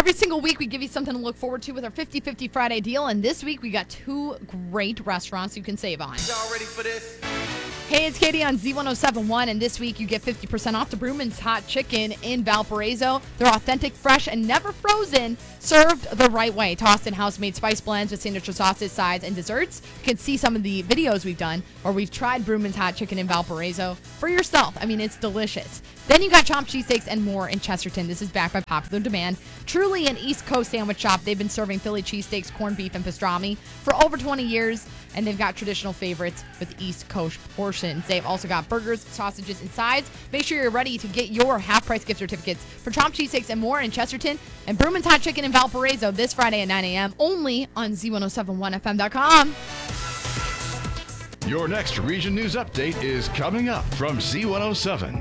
Every single week, we give you something to look forward to with our 50-50 Friday deal. And this week, we got 2 great restaurants you can save on. Y'all ready for this? Hey, it's Katie on Z1071, and this week you get 50% off to Brooman's Hot Chicken in Valparaiso. They're authentic, fresh, and never frozen, served the right way. Tossed in house-made spice blends with signature sauces, sides, and desserts. You can see some of the videos we've done where we've tried Brooman's Hot Chicken in Valparaiso for yourself. I mean, it's delicious. Then you got chopped cheesesteaks and more in Chesterton. This is backed by popular demand. Truly an East Coast sandwich shop. They've been serving Philly cheesesteaks, corned beef, and pastrami for over 20 years. And they've got traditional favorites with East Coast portions. They've also got burgers, sausages, and sides. Make sure you're ready to get your half-price gift certificates for chopped cheesesteaks and more in Chesterton and Brooman's Hot Chicken in Valparaiso this Friday at 9 a.m. only on Z1071FM.com. Your next Region News Update is coming up from Z107.